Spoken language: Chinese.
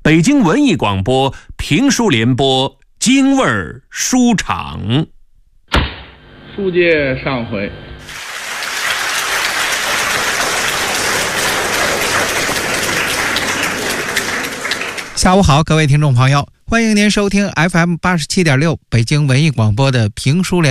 北京文艺广播评书联播京味儿书场。 书接上回， 下午好，各位听众朋友，欢迎您收听 FM 87.6北京文艺广播的评书联